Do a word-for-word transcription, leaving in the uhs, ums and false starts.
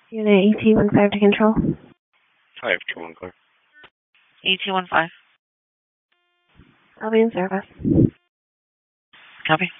Unit E T one five to control. Hi, F T one clear. E T one five. I'll be in service. Copy.